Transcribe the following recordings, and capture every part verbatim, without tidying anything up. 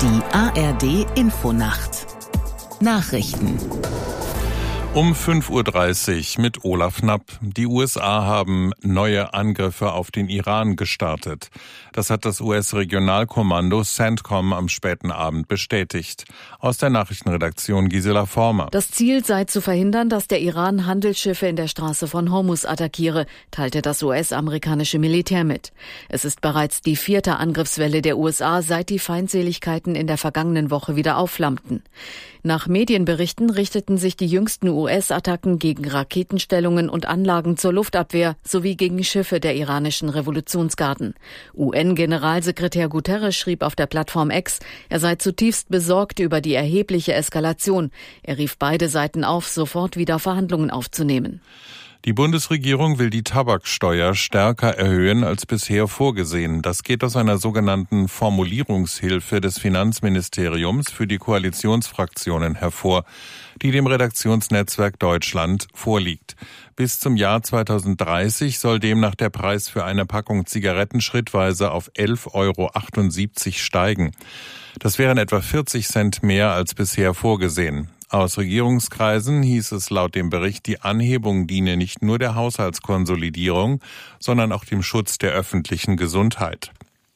Die A R D-Infonacht. Nachrichten. Um fünf Uhr dreißig mit Olaf Knapp. Die U S A haben neue Angriffe auf den Iran gestartet. Das hat das U S-Regionalkommando CENTCOM am späten Abend bestätigt. Aus der Nachrichtenredaktion Gisela Former. Das Ziel sei zu verhindern, dass der Iran Handelsschiffe in der Straße von Hormuz attackiere, teilte das U S-amerikanische Militär mit. Es ist bereits die vierte Angriffswelle der U S A, seit die Feindseligkeiten in der vergangenen Woche wieder aufflammten. Nach Medienberichten richteten sich die jüngsten U S-Attacken gegen Raketenstellungen und Anlagen zur Luftabwehr sowie gegen Schiffe der iranischen Revolutionsgarden. U N-Generalsekretär Guterres schrieb auf der Plattform X, er sei zutiefst besorgt über die erhebliche Eskalation. Er rief beide Seiten auf, sofort wieder Verhandlungen aufzunehmen. Die Bundesregierung will die Tabaksteuer stärker erhöhen als bisher vorgesehen. Das geht aus einer sogenannten Formulierungshilfe des Finanzministeriums für die Koalitionsfraktionen hervor, die dem Redaktionsnetzwerk Deutschland vorliegt. Bis zum Jahr zweitausenddreißig soll demnach der Preis für eine Packung Zigaretten schrittweise auf elf Euro achtundsiebzig steigen. Das wären etwa vierzig Cent mehr als bisher vorgesehen. Aus Regierungskreisen hieß es laut dem Bericht, die Anhebung diene nicht nur der Haushaltskonsolidierung, sondern auch dem Schutz der öffentlichen Gesundheit.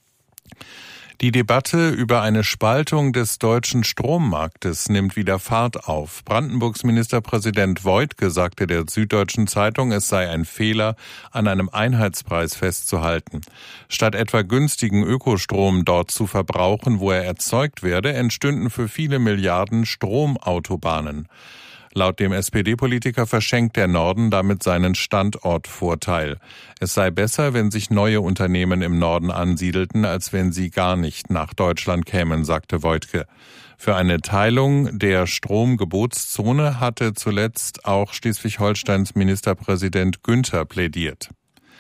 Die Debatte über eine Spaltung des deutschen Strommarktes nimmt wieder Fahrt auf. Brandenburgs Ministerpräsident Woidke sagte der Süddeutschen Zeitung, es sei ein Fehler, an einem Einheitspreis festzuhalten. Statt etwa günstigen Ökostrom dort zu verbrauchen, wo er erzeugt werde, entstünden für viele Milliarden Stromautobahnen. Laut dem S P D-Politiker verschenkt der Norden damit seinen Standortvorteil. Es sei besser, wenn sich neue Unternehmen im Norden ansiedelten, als wenn sie gar nicht nach Deutschland kämen, sagte Woidke. Für eine Teilung der Stromgebotszone hatte zuletzt auch Schleswig-Holsteins Ministerpräsident Günther plädiert.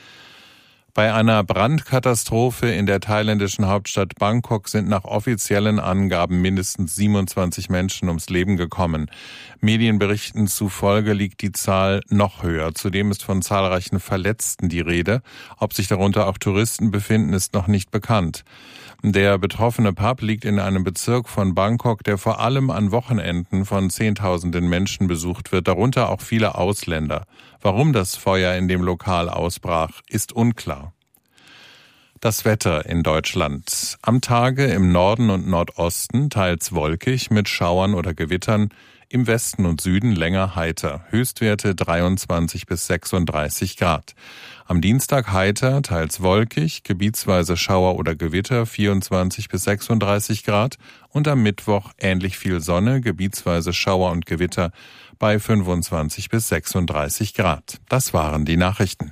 Bei einer Brandkatastrophe in der thailändischen Hauptstadt Bangkok sind nach offiziellen Angaben mindestens siebenundzwanzig Menschen ums Leben gekommen. Medienberichten zufolge liegt die Zahl noch höher. Zudem ist von zahlreichen Verletzten die Rede. Ob sich darunter auch Touristen befinden, ist noch nicht bekannt. Der betroffene Pub liegt in einem Bezirk von Bangkok, der vor allem an Wochenenden von Zehntausenden Menschen besucht wird, darunter auch viele Ausländer. Warum das Feuer in dem Lokal ausbrach, ist unklar. Das Wetter in Deutschland. Am Tage im Norden und Nordosten teils wolkig mit Schauern oder Gewittern, im Westen und Süden länger heiter. Höchstwerte dreiundzwanzig bis sechsunddreißig Grad. Am Dienstag heiter, teils wolkig, gebietsweise Schauer oder Gewitter, vierundzwanzig bis sechsunddreißig Grad. Und am Mittwoch ähnlich viel Sonne, gebietsweise Schauer und Gewitter bei fünfundzwanzig bis sechsunddreißig Grad. Das waren die Nachrichten.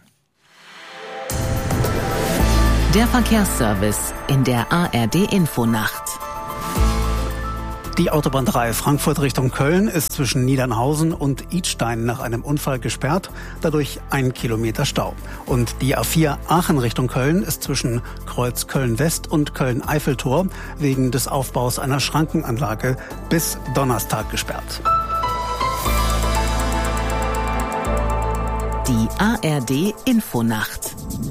Der Verkehrsservice in der A R D-Infonacht. Die Autobahn drei Frankfurt Richtung Köln ist zwischen Niedernhausen und Idstein nach einem Unfall gesperrt, dadurch ein Kilometer Stau. Und die A vier Aachen Richtung Köln ist zwischen Kreuz Köln-West und Köln-Eiffeltor wegen des Aufbaus einer Schrankenanlage bis Donnerstag gesperrt. Die A R D-Infonacht.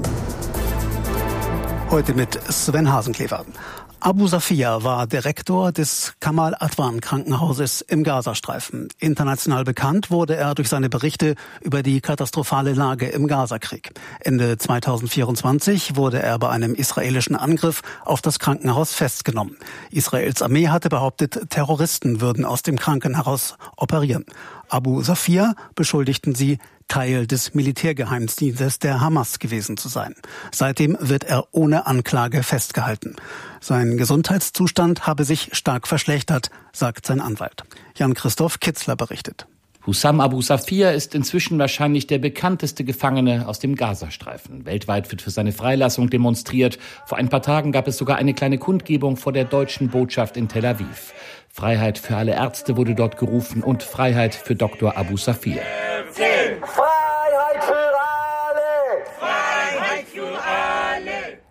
Heute mit Sven Hasenklever. Abu Safia war Direktor des Kamal Adwan Krankenhauses im Gazastreifen. International bekannt wurde er durch seine Berichte über die katastrophale Lage im Gazakrieg. Ende zweitausendvierundzwanzig wurde er bei einem israelischen Angriff auf das Krankenhaus festgenommen. Israels Armee hatte behauptet, Terroristen würden aus dem Krankenhaus operieren. Abu Safia beschuldigten sie, Teil des Militärgeheimdienstes der Hamas gewesen zu sein. Seitdem wird er ohne Anklage festgehalten. Sein Gesundheitszustand habe sich stark verschlechtert, sagt sein Anwalt. Jan-Christoph Kitzler berichtet. Hussam Abu Safia ist inzwischen wahrscheinlich der bekannteste Gefangene aus dem Gazastreifen. Weltweit wird für seine Freilassung demonstriert. Vor ein paar Tagen gab es sogar eine kleine Kundgebung vor der deutschen Botschaft in Tel Aviv. Freiheit für alle Ärzte wurde dort gerufen und Freiheit für Doktor Abu Safia. Freiheit für alle! Freiheit für alle!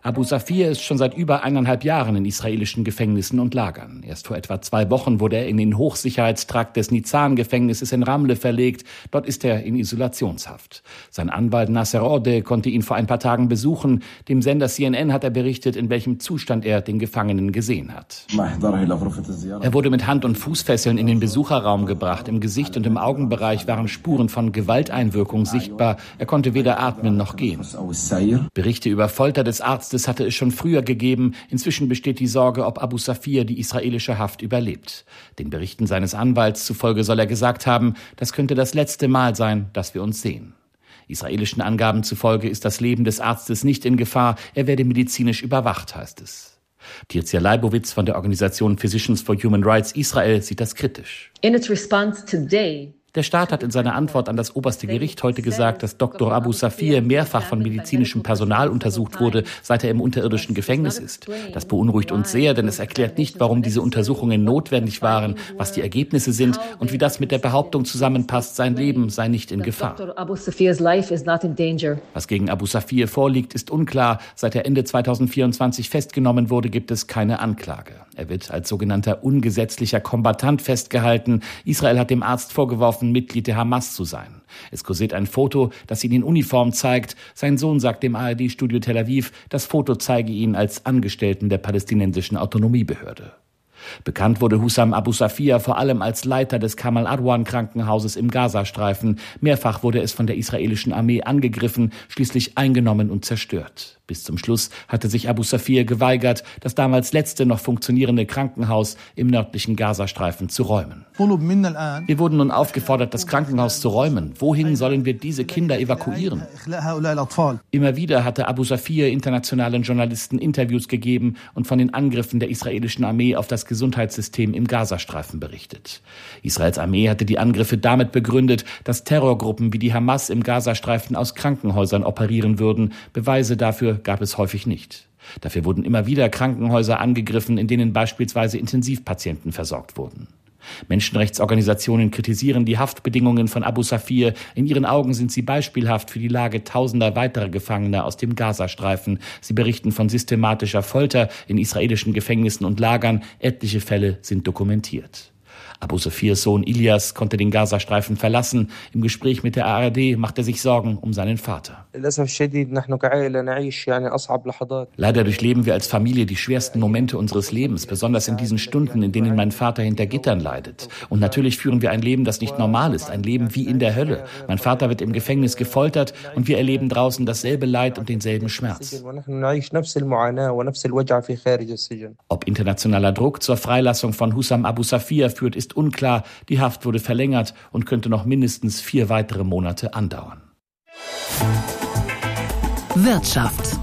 Abu Safir ist schon seit über eineinhalb Jahren in israelischen Gefängnissen und Lagern. Erst vor etwa zwei Wochen wurde er in den Hochsicherheitstrakt des Nizan-Gefängnisses in Ramle verlegt. Dort ist er in Isolationshaft. Sein Anwalt Nasser Orde konnte ihn vor ein paar Tagen besuchen. Dem Sender C N N hat er berichtet, in welchem Zustand er den Gefangenen gesehen hat. Er wurde mit Hand- und Fußfesseln in den Besucherraum gebracht. Im Gesicht und im Augenbereich waren Spuren von Gewalteinwirkung sichtbar. Er konnte weder atmen noch gehen. Berichte über Folter des Arztes hatte es schon früher gegeben. Inzwischen besteht die Sorge, ob Abu Safir die israelische Haft überlebt. Den Berichten seines Anwalts zufolge soll er gesagt haben, das könnte das letzte Mal sein, dass wir uns sehen. Israelischen Angaben zufolge ist das Leben des Arztes nicht in Gefahr. Er werde medizinisch überwacht, heißt es. Tirza Leibowitz von der Organisation Physicians for Human Rights Israel sieht das kritisch. In its response today, Der Staat hat in seiner Antwort an das oberste Gericht heute gesagt, dass Doktor Abu Safir mehrfach von medizinischem Personal untersucht wurde, seit er im unterirdischen Gefängnis ist. Das beunruhigt uns sehr, denn es erklärt nicht, warum diese Untersuchungen notwendig waren, was die Ergebnisse sind und wie das mit der Behauptung zusammenpasst, sein Leben sei nicht in Gefahr. Was gegen Abu Safir vorliegt, ist unklar. Seit er Ende zweitausendvierundzwanzig festgenommen wurde, gibt es keine Anklage. Er wird als sogenannter ungesetzlicher Kombattant festgehalten. Israel hat dem Arzt vorgeworfen, Mitglied der Hamas zu sein. Es kursiert ein Foto, das ihn in Uniform zeigt. Sein Sohn sagt dem A R D-Studio Tel Aviv, das Foto zeige ihn als Angestellten der palästinensischen Autonomiebehörde. Bekannt wurde Hussam Abu Safir vor allem als Leiter des Kamal Adwan Krankenhauses im Gazastreifen. Mehrfach wurde es von der israelischen Armee angegriffen, schließlich eingenommen und zerstört. Bis zum Schluss hatte sich Abu Safir geweigert, das damals letzte noch funktionierende Krankenhaus im nördlichen Gazastreifen zu räumen. Wir wurden nun aufgefordert, das Krankenhaus zu räumen. Wohin sollen wir diese Kinder evakuieren? Immer wieder hatte Abu Safir internationalen Journalisten Interviews gegeben und von den Angriffen der israelischen Armee auf das Gesundheitssystem im Gazastreifen berichtet. Israels Armee hatte die Angriffe damit begründet, dass Terrorgruppen wie die Hamas im Gazastreifen aus Krankenhäusern operieren würden. Beweise dafür gab es häufig nicht. Dafür wurden immer wieder Krankenhäuser angegriffen, in denen beispielsweise Intensivpatienten versorgt wurden. Menschenrechtsorganisationen kritisieren die Haftbedingungen von Abu Safir. In ihren Augen sind sie beispielhaft für die Lage tausender weiterer Gefangener aus dem Gazastreifen. Sie berichten von systematischer Folter in israelischen Gefängnissen und Lagern. Etliche Fälle sind dokumentiert. Abu Safirs Sohn Ilyas konnte den Gazastreifen verlassen. Im Gespräch mit der A R D macht er sich Sorgen um seinen Vater. Leider durchleben wir als Familie die schwersten Momente unseres Lebens, besonders in diesen Stunden, in denen mein Vater hinter Gittern leidet. Und natürlich führen wir ein Leben, das nicht normal ist, ein Leben wie in der Hölle. Mein Vater wird im Gefängnis gefoltert und wir erleben draußen dasselbe Leid und denselben Schmerz. Ob internationaler Druck zur Freilassung von Hussam Abu Safir führt, ist unklar. Die Haft wurde verlängert und könnte noch mindestens vier weitere Monate andauern. Wirtschaft.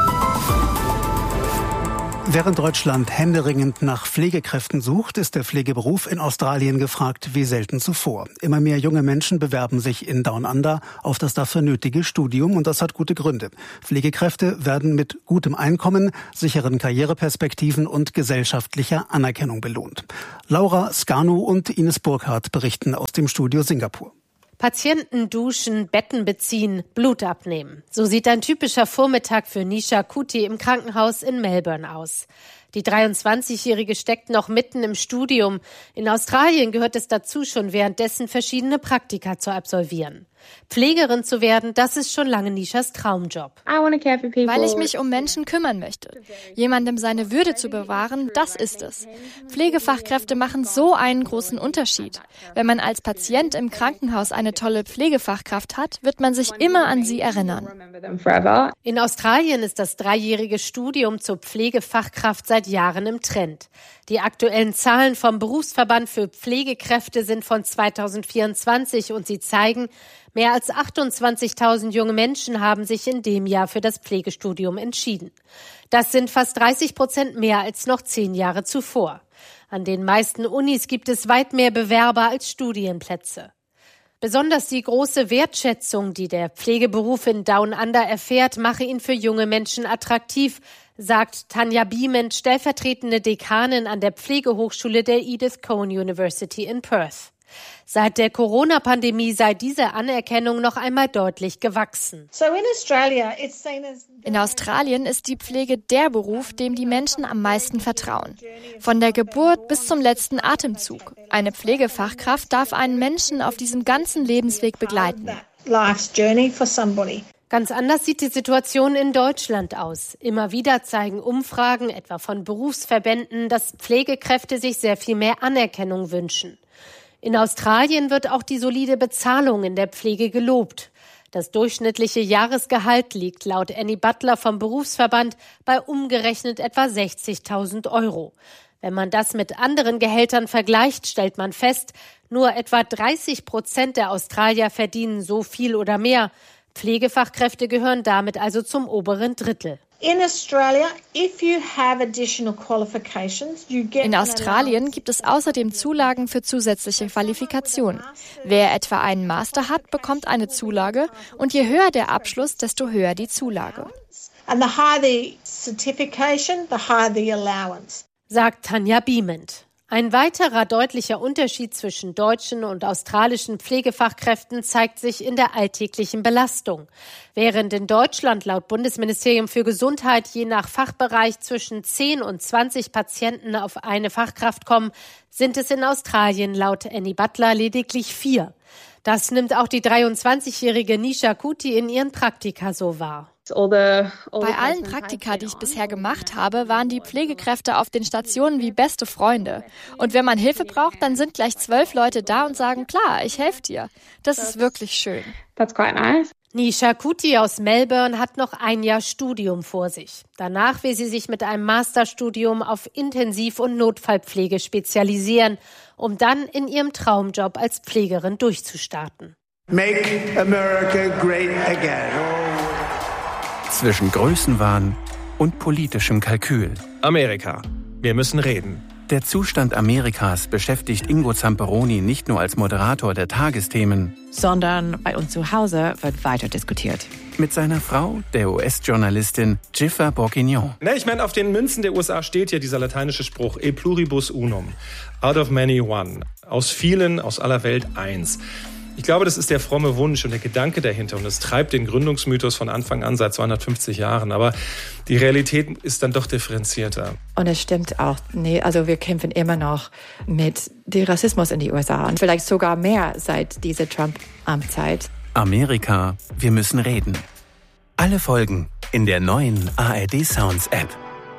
Während Deutschland händeringend nach Pflegekräften sucht, ist der Pflegeberuf in Australien gefragt wie selten zuvor. Immer mehr junge Menschen bewerben sich in Down Under auf das dafür nötige Studium und das hat gute Gründe. Pflegekräfte werden mit gutem Einkommen, sicheren Karriereperspektiven und gesellschaftlicher Anerkennung belohnt. Laura Skanu und Ines Burkhardt berichten aus dem Studio Singapur. Patienten duschen, Betten beziehen, Blut abnehmen. So sieht ein typischer Vormittag für Nisha Kuti im Krankenhaus in Melbourne aus. Die dreiundzwanzigjährige steckt noch mitten im Studium. In Australien gehört es dazu, schon währenddessen verschiedene Praktika zu absolvieren. Pflegerin zu werden, das ist schon lange Nishas Traumjob. Weil ich mich um Menschen kümmern möchte. Jemandem seine Würde zu bewahren, das ist es. Pflegefachkräfte machen so einen großen Unterschied. Wenn man als Patient im Krankenhaus eine tolle Pflegefachkraft hat, wird man sich immer an sie erinnern. In Australien ist das dreijährige Studium zur Pflegefachkraft seit Jahren im Trend. Die aktuellen Zahlen vom Berufsverband für Pflegekräfte sind von zweitausendvierundzwanzig und sie zeigen, mehr als achtundzwanzigtausend junge Menschen haben sich in dem Jahr für das Pflegestudium entschieden. Das sind fast dreißig Prozent mehr als noch zehn Jahre zuvor. An den meisten Unis gibt es weit mehr Bewerber als Studienplätze. Besonders die große Wertschätzung, die der Pflegeberuf in Down Under erfährt, mache ihn für junge Menschen attraktiv, sagt Tanja Biement, stellvertretende Dekanin an der Pflegehochschule der Edith Cowan University in Perth. Seit der Corona-Pandemie sei diese Anerkennung noch einmal deutlich gewachsen. In Australien ist die Pflege der Beruf, dem die Menschen am meisten vertrauen. Von der Geburt bis zum letzten Atemzug. Eine Pflegefachkraft darf einen Menschen auf diesem ganzen Lebensweg begleiten. Ganz anders sieht die Situation in Deutschland aus. Immer wieder zeigen Umfragen, etwa von Berufsverbänden, dass Pflegekräfte sich sehr viel mehr Anerkennung wünschen. In Australien wird auch die solide Bezahlung in der Pflege gelobt. Das durchschnittliche Jahresgehalt liegt laut Annie Butler vom Berufsverband bei umgerechnet etwa sechzigtausend Euro. Wenn man das mit anderen Gehältern vergleicht, stellt man fest, nur etwa dreißig Prozent der Australier verdienen so viel oder mehr. Pflegefachkräfte gehören damit also zum oberen Drittel. In Australien gibt es außerdem Zulagen für zusätzliche Qualifikationen. Wer etwa einen Master hat, bekommt eine Zulage und je höher der Abschluss, desto höher die Zulage. Sagt Tanja Biement. Ein weiterer deutlicher Unterschied zwischen deutschen und australischen Pflegefachkräften zeigt sich in der alltäglichen Belastung. Während in Deutschland laut Bundesministerium für Gesundheit je nach Fachbereich zwischen zehn und zwanzig Patienten auf eine Fachkraft kommen, sind es in Australien laut Annie Butler lediglich vier. Das nimmt auch die dreiundzwanzigjährige Nisha Kuti in ihren Praktika so wahr. Bei allen Praktika, die ich bisher gemacht habe, waren die Pflegekräfte auf den Stationen wie beste Freunde. Und wenn man Hilfe braucht, dann sind gleich zwölf Leute da und sagen, klar, ich helfe dir. Das ist wirklich schön. That's quite nice. Nisha Kuti aus Melbourne hat noch ein Jahr Studium vor sich. Danach will sie sich mit einem Masterstudium auf Intensiv- und Notfallpflege spezialisieren, um dann in ihrem Traumjob als Pflegerin durchzustarten. Make America great again. Zwischen Größenwahn und politischem Kalkül. Amerika. Wir müssen reden. Der Zustand Amerikas beschäftigt Ingo Zamperoni nicht nur als Moderator der Tagesthemen, sondern bei uns zu Hause wird weiter diskutiert. Mit seiner Frau, der U S-Journalistin Jiffer Bourguignon. Ne, ich meine, auf den Münzen der U S A steht ja dieser lateinische Spruch, e pluribus unum, out of many one, aus vielen, aus aller Welt eins. Ich glaube, das ist der fromme Wunsch und der Gedanke dahinter und es treibt den Gründungsmythos von Anfang an seit zweihundertfünfzig Jahren. Aber die Realität ist dann doch differenzierter. Und es stimmt auch, nee, also wir kämpfen immer noch mit dem Rassismus in die U S A und vielleicht sogar mehr seit dieser Trump-Amtszeit. Amerika, wir müssen reden. Alle Folgen in der neuen A R D Sounds App.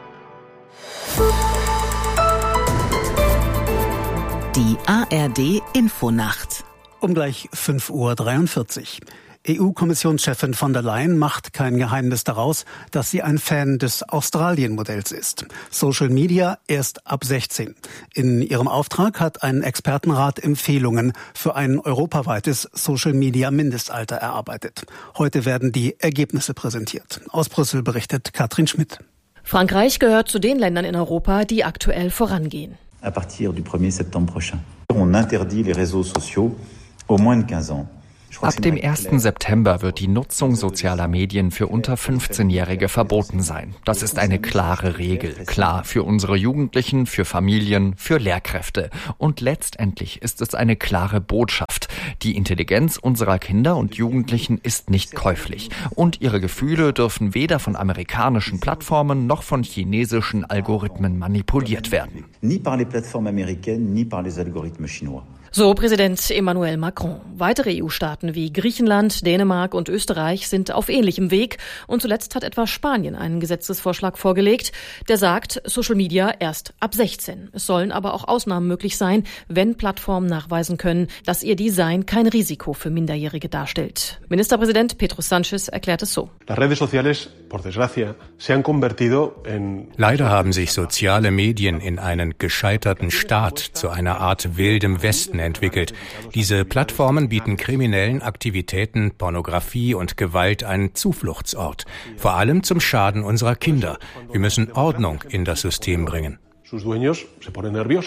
Die A R D Infonacht. Um gleich fünf Uhr dreiundvierzig. E U-Kommissionschefin von der Leyen macht kein Geheimnis daraus, dass sie ein Fan des Australien-Modells ist. Social Media erst ab sechzehn. In ihrem Auftrag hat ein Expertenrat Empfehlungen für ein europaweites Social-Media-Mindestalter erarbeitet. Heute werden die Ergebnisse präsentiert. Aus Brüssel berichtet Katrin Schmidt. Frankreich gehört zu den Ländern in Europa, die aktuell vorangehen. À partir du premier septembre prochain, on interdit les réseaux sociaux au moins de quinze ans. Ab dem ersten September wird die Nutzung sozialer Medien für unter fünfzehnjährige verboten sein. Das ist eine klare Regel. Klar für unsere Jugendlichen, für Familien, für Lehrkräfte. Und letztendlich ist es eine klare Botschaft. Die Intelligenz unserer Kinder und Jugendlichen ist nicht käuflich. Und ihre Gefühle dürfen weder von amerikanischen Plattformen noch von chinesischen Algorithmen manipuliert werden. Ni par les plateformes américaines, ni par les algorithmes chinois. So Präsident Emmanuel Macron. Weitere E U-Staaten wie Griechenland, Dänemark und Österreich sind auf ähnlichem Weg. Und zuletzt hat etwa Spanien einen Gesetzesvorschlag vorgelegt, der sagt, Social Media erst ab sechzehn. Es sollen aber auch Ausnahmen möglich sein, wenn Plattformen nachweisen können, dass ihr Design kein Risiko für Minderjährige darstellt. Ministerpräsident Pedro Sánchez erklärt es so. Leider haben sich soziale Medien in einen gescheiterten Staat zu einer Art wildem Westen entwickelt. Diese Plattformen bieten kriminellen Aktivitäten, Pornografie und Gewalt einen Zufluchtsort. Vor allem zum Schaden unserer Kinder. Wir müssen Ordnung in das System bringen.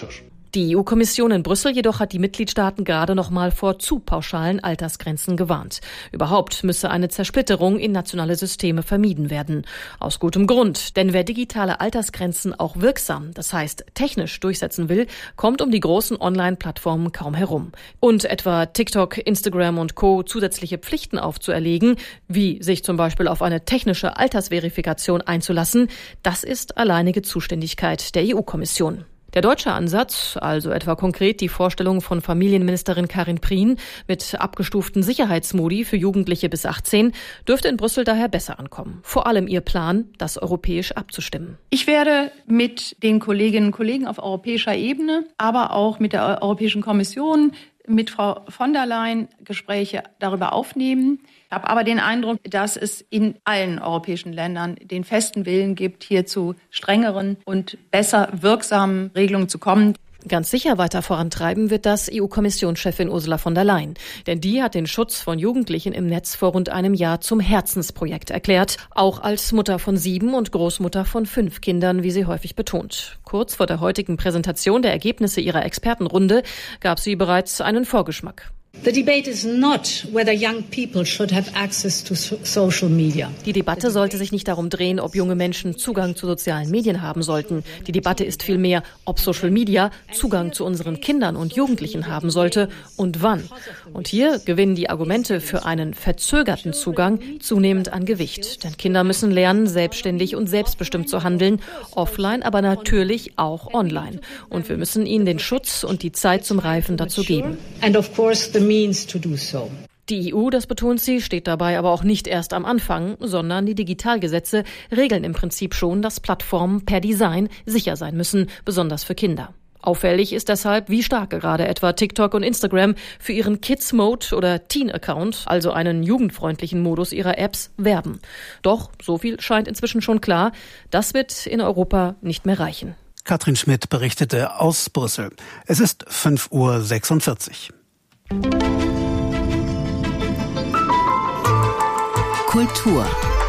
Die E U-Kommission in Brüssel jedoch hat die Mitgliedstaaten gerade noch mal vor zu pauschalen Altersgrenzen gewarnt. Überhaupt müsse eine Zersplitterung in nationale Systeme vermieden werden. Aus gutem Grund, denn wer digitale Altersgrenzen auch wirksam, das heißt technisch durchsetzen will, kommt um die großen Online-Plattformen kaum herum. Und etwa TikTok, Instagram und Co. zusätzliche Pflichten aufzuerlegen, wie sich zum Beispiel auf eine technische Altersverifikation einzulassen, das ist alleinige Zuständigkeit der E U-Kommission. Der deutsche Ansatz, also etwa konkret die Vorstellung von Familienministerin Karin Prien mit abgestuften Sicherheitsmodi für Jugendliche bis achtzehn, dürfte in Brüssel daher besser ankommen. Vor allem ihr Plan, das europäisch abzustimmen. Ich werde mit den Kolleginnen und Kollegen auf europäischer Ebene, aber auch mit der Europäischen Kommission, mit Frau von der Leyen Gespräche darüber aufnehmen. Ich habe aber den Eindruck, dass es in allen europäischen Ländern den festen Willen gibt, hier zu strengeren und besser wirksamen Regelungen zu kommen. Ganz sicher weiter vorantreiben wird das E U-Kommissionschefin Ursula von der Leyen. Denn die hat den Schutz von Jugendlichen im Netz vor rund einem Jahr zum Herzensprojekt erklärt. Auch als Mutter von sieben und Großmutter von fünf Kindern, wie sie häufig betont. Kurz vor der heutigen Präsentation der Ergebnisse ihrer Expertenrunde gab sie bereits einen Vorgeschmack. The debate is not whether young people should have access to social media. Die Debatte sollte sich nicht darum drehen, ob junge Menschen Zugang zu sozialen Medien haben sollten. Die Debatte ist vielmehr, ob Social Media Zugang zu unseren Kindern und Jugendlichen haben sollte und wann. Und hier gewinnen die Argumente für einen verzögerten Zugang zunehmend an Gewicht. Denn Kinder müssen lernen, selbstständig und selbstbestimmt zu handeln, offline, aber natürlich auch online. Und wir müssen ihnen den Schutz und die Zeit zum Reifen dazu geben. And of course the means to do so. Die E U, das betont sie, steht dabei aber auch nicht erst am Anfang, sondern die Digitalgesetze regeln im Prinzip schon, dass Plattformen per Design sicher sein müssen, besonders für Kinder. Auffällig ist deshalb, wie stark gerade etwa TikTok und Instagram für ihren Kids-Mode oder Teen-Account, also einen jugendfreundlichen Modus ihrer Apps, werben. Doch, so viel scheint inzwischen schon klar, das wird in Europa nicht mehr reichen. Katrin Schmidt berichtete aus Brüssel. Es ist fünf Uhr sechsundvierzig. Kultur.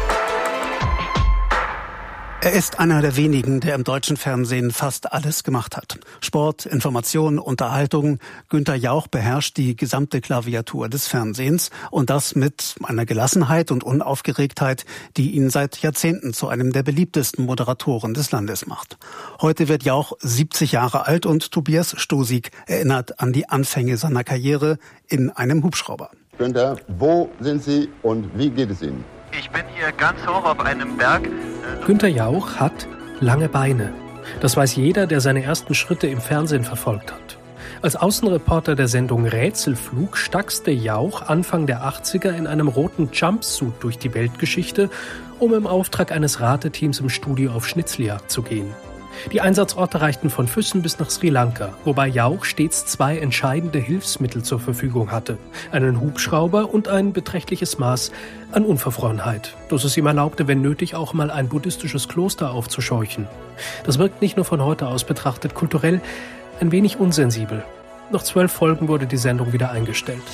Er ist einer der wenigen, der im deutschen Fernsehen fast alles gemacht hat. Sport, Information, Unterhaltung. Günther Jauch beherrscht die gesamte Klaviatur des Fernsehens und das mit einer Gelassenheit und Unaufgeregtheit, die ihn seit Jahrzehnten zu einem der beliebtesten Moderatoren des Landes macht. Heute wird Jauch siebzig Jahre alt und Tobias Stosig erinnert an die Anfänge seiner Karriere in einem Hubschrauber. Günther, wo sind Sie und wie geht es Ihnen? Ich bin hier ganz hoch auf einem Berg. Günther Jauch hat lange Beine. Das weiß jeder, der seine ersten Schritte im Fernsehen verfolgt hat. Als Außenreporter der Sendung Rätselflug stachste Jauch Anfang der achtziger in einem roten Jumpsuit durch die Weltgeschichte, um im Auftrag eines Rateteams im Studio auf Schnitzeljagd zu gehen. Die Einsatzorte reichten von Füssen bis nach Sri Lanka, wobei Jauch stets zwei entscheidende Hilfsmittel zur Verfügung hatte. Einen Hubschrauber und ein beträchtliches Maß an Unverfrorenheit, das es ihm erlaubte, wenn nötig, auch mal ein buddhistisches Kloster aufzuscheuchen. Das wirkt nicht nur von heute aus betrachtet kulturell ein wenig unsensibel. Nach zwölf Folgen wurde die Sendung wieder eingestellt.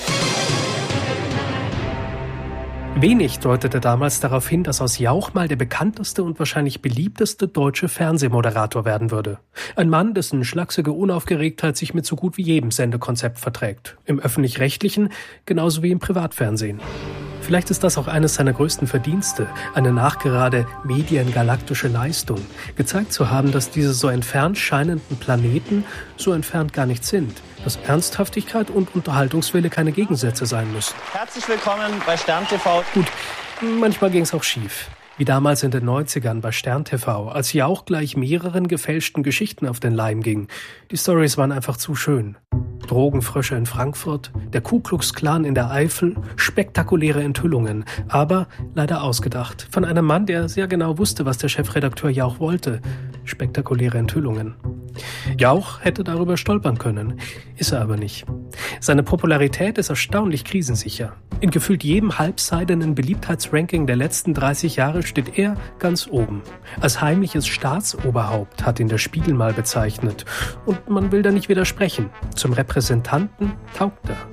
Wenig deutete damals darauf hin, dass aus Jauch mal der bekannteste und wahrscheinlich beliebteste deutsche Fernsehmoderator werden würde. Ein Mann, dessen schlachsige Unaufgeregtheit sich mit so gut wie jedem Sendekonzept verträgt. Im öffentlich-rechtlichen genauso wie im Privatfernsehen. Vielleicht ist das auch eines seiner größten Verdienste, eine nachgerade mediengalaktische Leistung, gezeigt zu haben, dass diese so entfernt scheinenden Planeten so entfernt gar nicht sind, dass Ernsthaftigkeit und Unterhaltungswille keine Gegensätze sein müssen. Herzlich willkommen bei Stern T V. Gut, manchmal ging es auch schief. Wie damals in den neunzigern bei Stern T V, als Jauch gleich mehreren gefälschten Geschichten auf den Leim ging. Die Storys waren einfach zu schön. Drogenfrösche in Frankfurt, der Ku Klux Klan in der Eifel, spektakuläre Enthüllungen, aber leider ausgedacht. Von einem Mann, der sehr genau wusste, was der Chefredakteur Jauch wollte. Spektakuläre Enthüllungen. Jauch hätte darüber stolpern können, ist er aber nicht. Seine Popularität ist erstaunlich krisensicher. In gefühlt jedem halbseidenen Beliebtheitsranking der letzten dreißig Jahre steht er ganz oben. Als heimliches Staatsoberhaupt hat ihn der Spiegel mal bezeichnet. Und man will da nicht widersprechen. Zum Repräsentanten taugt er.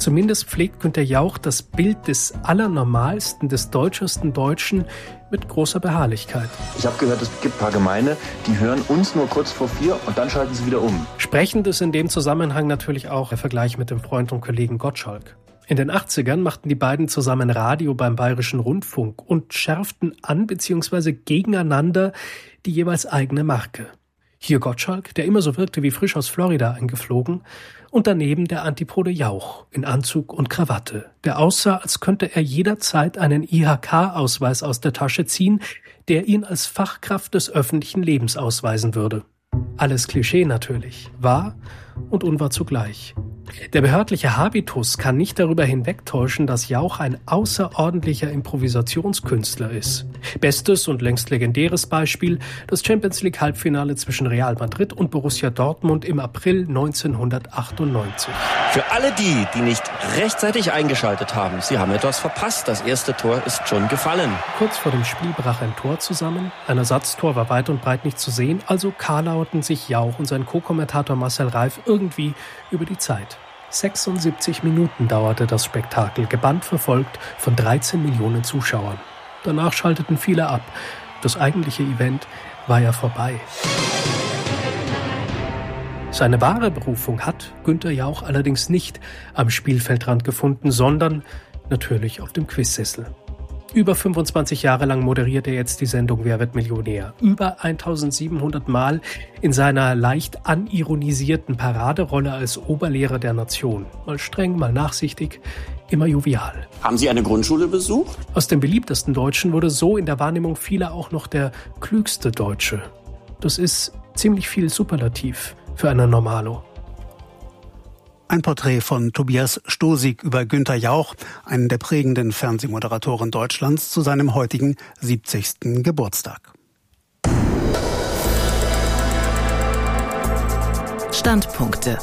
Zumindest pflegt Günther Jauch das Bild des Allernormalsten, des deutschesten Deutschen mit großer Beharrlichkeit. Ich habe gehört, es gibt ein paar Gemeinde, die hören uns nur kurz vor vier und dann schalten sie wieder um. Sprechend ist in dem Zusammenhang natürlich auch der Vergleich mit dem Freund und Kollegen Gottschalk. In den achtzigern machten die beiden zusammen Radio beim Bayerischen Rundfunk und schärften an bzw. gegeneinander die jeweils eigene Marke. Hier Gottschalk, der immer so wirkte wie frisch aus Florida eingeflogen, und daneben der Antipode Jauch in Anzug und Krawatte, der aussah, als könnte er jederzeit einen I H K-Ausweis aus der Tasche ziehen, der ihn als Fachkraft des öffentlichen Lebens ausweisen würde. Alles Klischee natürlich, wahr und unwahr zugleich. Der behördliche Habitus kann nicht darüber hinwegtäuschen, dass Jauch ein außerordentlicher Improvisationskünstler ist. Bestes und längst legendäres Beispiel, das Champions-League-Halbfinale zwischen Real Madrid und Borussia Dortmund im April neunzehnhundertachtundneunzig. Für alle die, die nicht rechtzeitig eingeschaltet haben, sie haben etwas verpasst. Das erste Tor ist schon gefallen. Kurz vor dem Spiel brach ein Tor zusammen. Ein Ersatztor war weit und breit nicht zu sehen, also karlauerten sich Jauch und sein Co-Kommentator Marcel Reif irgendwie über die Zeit. sechsundsiebzig Minuten dauerte das Spektakel, gebannt verfolgt von dreizehn Millionen Zuschauern. Danach schalteten viele ab. Das eigentliche Event war ja vorbei. Seine wahre Berufung hat Günther Jauch allerdings nicht am Spielfeldrand gefunden, sondern natürlich auf dem Quizsessel. Über fünfundzwanzig Jahre lang moderiert er jetzt die Sendung Wer wird Millionär? Über eintausendsiebenhundert Mal in seiner leicht anironisierten Paraderolle als Oberlehrer der Nation. Mal streng, mal nachsichtig, immer jovial. Haben Sie eine Grundschule besucht? Aus dem beliebtesten Deutschen wurde so in der Wahrnehmung vieler auch noch der klügste Deutsche. Das ist ziemlich viel Superlativ für einen Normalo. Ein Porträt von Tobias Stosig über Günther Jauch, einen der prägenden Fernsehmoderatoren Deutschlands, zu seinem heutigen siebzigsten Geburtstag. Standpunkte.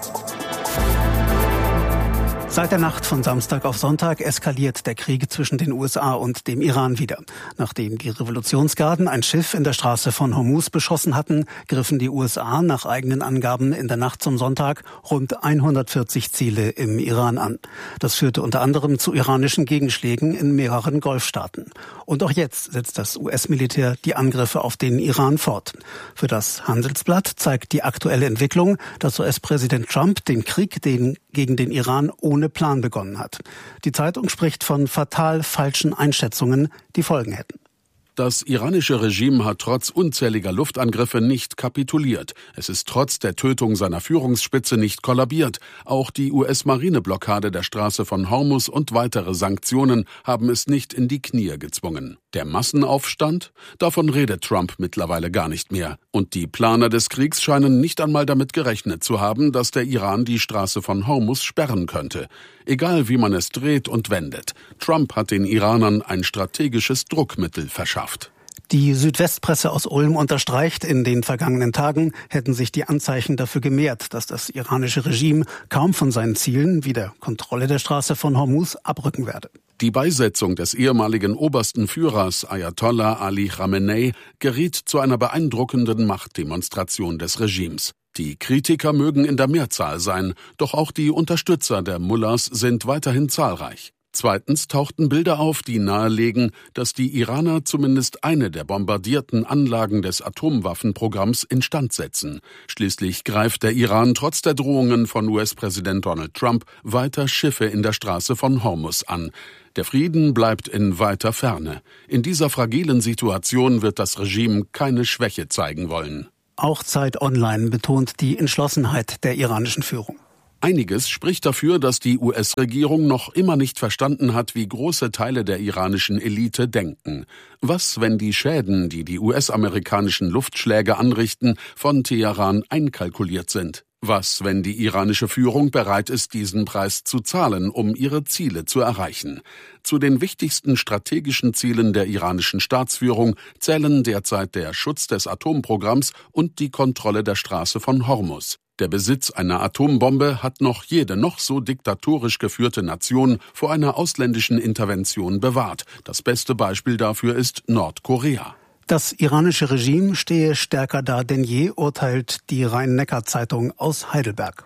Seit der Nacht von Samstag auf Sonntag eskaliert der Krieg zwischen den U S A und dem Iran wieder. Nachdem die Revolutionsgarden ein Schiff in der Straße von Hormuz beschossen hatten, griffen die U S A nach eigenen Angaben in der Nacht zum Sonntag rund hundertvierzig Ziele im Iran an. Das führte unter anderem zu iranischen Gegenschlägen in mehreren Golfstaaten. Und auch jetzt setzt das U S-Militär die Angriffe auf den Iran fort. Für das Handelsblatt zeigt die aktuelle Entwicklung, dass U S-Präsident Trump den Krieg den, gegen den Iran ohne Plan begonnen hat. Die Zeitung spricht von fatal falschen Einschätzungen, die Folgen hätten. Das iranische Regime hat trotz unzähliger Luftangriffe nicht kapituliert. Es ist trotz der Tötung seiner Führungsspitze nicht kollabiert. Auch die U S-Marineblockade der Straße von Hormuz und weitere Sanktionen haben es nicht in die Knie gezwungen. Der Massenaufstand? Davon redet Trump mittlerweile gar nicht mehr. Und die Planer des Kriegs scheinen nicht einmal damit gerechnet zu haben, dass der Iran die Straße von Hormuz sperren könnte. Egal wie man es dreht und wendet, Trump hat den Iranern ein strategisches Druckmittel verschafft. Die Südwestpresse aus Ulm unterstreicht, in den vergangenen Tagen hätten sich die Anzeichen dafür gemehrt, dass das iranische Regime kaum von seinen Zielen wie der Kontrolle der Straße von Hormuz abrücken werde. Die Beisetzung des ehemaligen obersten Führers Ayatollah Ali Khamenei geriet zu einer beeindruckenden Machtdemonstration des Regimes. Die Kritiker mögen in der Mehrzahl sein, doch auch die Unterstützer der Mullahs sind weiterhin zahlreich. Zweitens tauchten Bilder auf, die nahelegen, dass die Iraner zumindest eine der bombardierten Anlagen des Atomwaffenprogramms instand setzen. Schließlich greift der Iran trotz der Drohungen von U S-Präsident Donald Trump weiter Schiffe in der Straße von Hormuz an. Der Frieden bleibt in weiter Ferne. In dieser fragilen Situation wird das Regime keine Schwäche zeigen wollen. Auch Zeit Online betont die Entschlossenheit der iranischen Führung. Einiges spricht dafür, dass die U S-Regierung noch immer nicht verstanden hat, wie große Teile der iranischen Elite denken. Was, wenn die Schäden, die die U S-amerikanischen Luftschläge anrichten, von Teheran einkalkuliert sind? Was, wenn die iranische Führung bereit ist, diesen Preis zu zahlen, um ihre Ziele zu erreichen? Zu den wichtigsten strategischen Zielen der iranischen Staatsführung zählen derzeit der Schutz des Atomprogramms und die Kontrolle der Straße von Hormuz. Der Besitz einer Atombombe hat noch jede noch so diktatorisch geführte Nation vor einer ausländischen Intervention bewahrt. Das beste Beispiel dafür ist Nordkorea. Das iranische Regime stehe stärker da denn je, urteilt die Rhein-Neckar-Zeitung aus Heidelberg.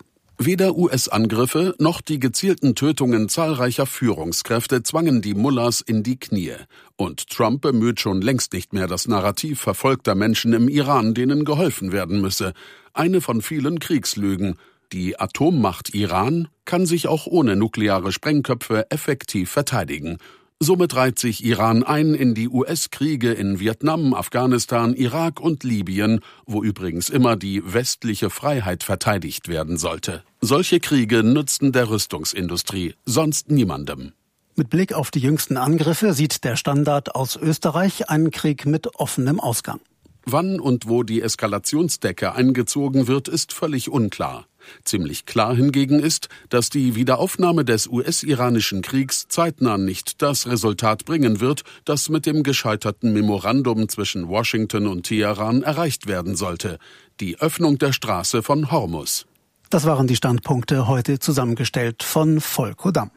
Weder U S-Angriffe noch die gezielten Tötungen zahlreicher Führungskräfte zwangen die Mullahs in die Knie. Und Trump bemüht schon längst nicht mehr das Narrativ verfolgter Menschen im Iran, denen geholfen werden müsse. Eine von vielen Kriegslügen. Die Atommacht Iran kann sich auch ohne nukleare Sprengköpfe effektiv verteidigen. Somit reiht sich Iran ein in die U S-Kriege in Vietnam, Afghanistan, Irak und Libyen, wo übrigens immer die westliche Freiheit verteidigt werden sollte. Solche Kriege nützten der Rüstungsindustrie, sonst niemandem. Mit Blick auf die jüngsten Angriffe sieht der Standard aus Österreich einen Krieg mit offenem Ausgang. Wann und wo die Eskalationsdecke eingezogen wird, ist völlig unklar. Ziemlich klar hingegen ist, dass die Wiederaufnahme des U S-iranischen Kriegs zeitnah nicht das Resultat bringen wird, das mit dem gescheiterten Memorandum zwischen Washington und Teheran erreicht werden sollte: die Öffnung der Straße von Hormuz. Das waren die Standpunkte heute zusammengestellt von Volko Damm.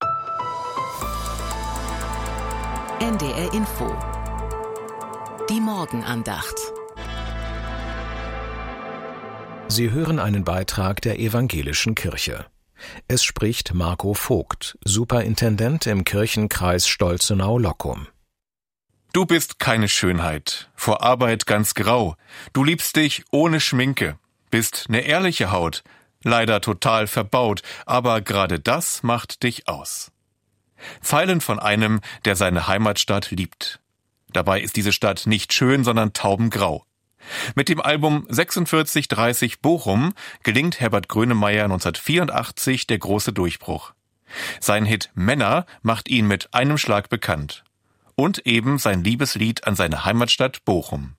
N D R Info. Die Morgenandacht. Sie hören einen Beitrag der Evangelischen Kirche. Es spricht Marco Vogt, Superintendent im Kirchenkreis Stolzenau-Lockum. Du bist keine Schönheit, vor Arbeit ganz grau. Du liebst dich ohne Schminke, bist ne ehrliche Haut, leider total verbaut, aber gerade das macht dich aus. Zeilen von einem, der seine Heimatstadt liebt. Dabei ist diese Stadt nicht schön, sondern taubengrau. Mit dem Album sechsundvierzig dreißig Bochum gelingt Herbert Grönemeyer neunzehnhundertvierundachtzig der große Durchbruch. Sein Hit Männer macht ihn mit einem Schlag bekannt. Und eben sein Liebeslied an seine Heimatstadt Bochum.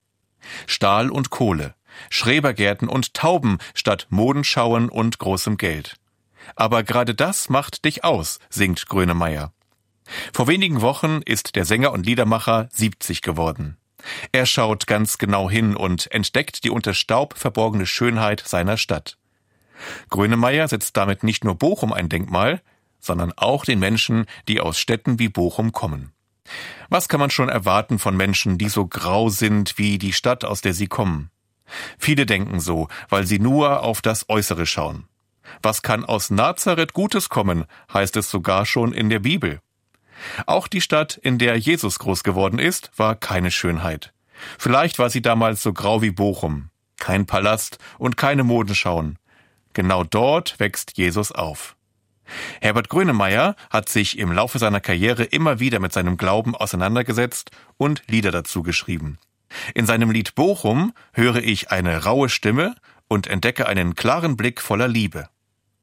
Stahl und Kohle, Schrebergärten und Tauben statt Modenschauen und großem Geld. Aber gerade das macht dich aus, singt Grönemeyer. Vor wenigen Wochen ist der Sänger und Liedermacher siebzig geworden. Er schaut ganz genau hin und entdeckt die unter Staub verborgene Schönheit seiner Stadt. Grönemeyer setzt damit nicht nur Bochum ein Denkmal, sondern auch den Menschen, die aus Städten wie Bochum kommen. Was kann man schon erwarten von Menschen, die so grau sind wie die Stadt, aus der sie kommen? Viele denken so, weil sie nur auf das Äußere schauen. Was kann aus Nazareth Gutes kommen, heißt es sogar schon in der Bibel. Auch die Stadt, in der Jesus groß geworden ist, war keine Schönheit. Vielleicht war sie damals so grau wie Bochum. Kein Palast und keine Modenschauen. Genau dort wächst Jesus auf. Herbert Grönemeyer hat sich im Laufe seiner Karriere immer wieder mit seinem Glauben auseinandergesetzt und Lieder dazu geschrieben. In seinem Lied Bochum höre ich eine raue Stimme und entdecke einen klaren Blick voller Liebe.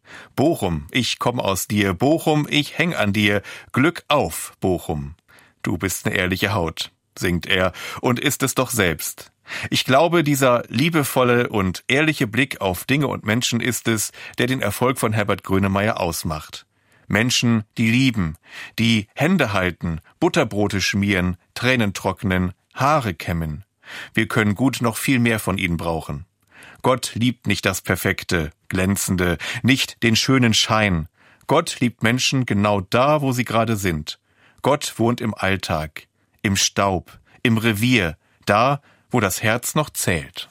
Bochum, ich komm aus dir, Bochum, ich häng an dir, Glück auf, Bochum. Du bist ne ehrliche Haut, singt er und ist es doch selbst. Ich glaube, dieser liebevolle und ehrliche Blick auf Dinge und Menschen ist es, der den Erfolg von Herbert Grönemeyer ausmacht. Menschen, die lieben, die Hände halten, Butterbrote schmieren, Tränen trocknen, Haare kämmen. Wir können gut noch viel mehr von ihnen brauchen. Gott liebt nicht das Perfekte, Glänzende, nicht den schönen Schein. Gott liebt Menschen genau da, wo sie gerade sind. Gott wohnt im Alltag, im Staub, im Revier, da, wo das Herz noch zählt.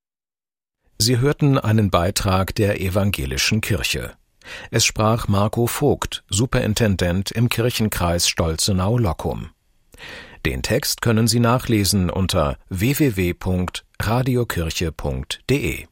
Sie hörten einen Beitrag der Evangelischen Kirche. Es sprach Marco Vogt, Superintendent im Kirchenkreis Stolzenau-Lockum. Den Text können Sie nachlesen unter w w w punkt radiokirche punkt d e.